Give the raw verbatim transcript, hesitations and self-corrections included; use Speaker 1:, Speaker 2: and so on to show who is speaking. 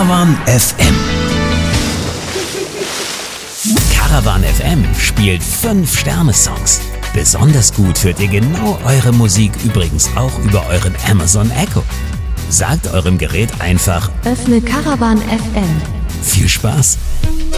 Speaker 1: Caravan F M. Caravan F M spielt fünf Sterne Songs. Besonders gut hört ihr genau eure Musik übrigens auch über euren Amazon Echo. Sagt eurem Gerät einfach:
Speaker 2: Öffne Caravan F M.
Speaker 1: Viel Spaß!